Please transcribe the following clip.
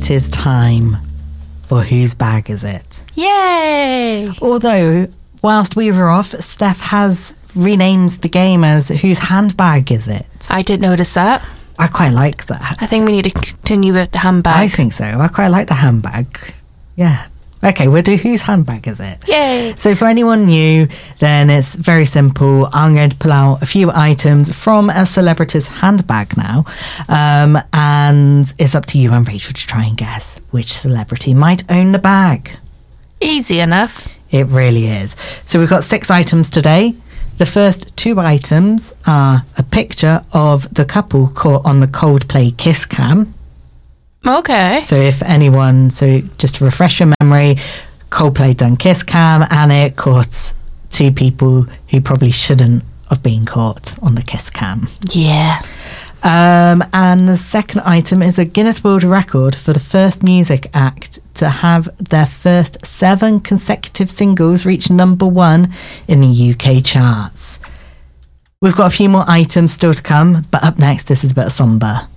it is time for Whose Bag Is It? Yay! Although, whilst we were off, Steph has renamed the game as Whose Handbag Is It? I did notice that. I quite like that. I think we need to continue with the handbag. I think so. I quite like the handbag. Yeah. Okay, we'll do Whose Handbag Is It? Yay! So for anyone new, then it's very simple. I'm going to pull out a few items from a celebrity's handbag now. And it's up to you and Rachel to try and guess which celebrity might own the bag. Easy enough. It really is. So we've got 6 items today. The first 2 items are a picture of the couple caught on the Coldplay kiss cam. Okay. So if anyone, just to refresh your memory, Coldplay done kiss cam and it caught 2 people who probably shouldn't have been caught on the kiss cam. Yeah. And the second item is a Guinness World Record for the first music act to have their first 7 consecutive singles reach #1 in the UK charts. We've got a few more items still to come, but up next, this is a bit of Somber.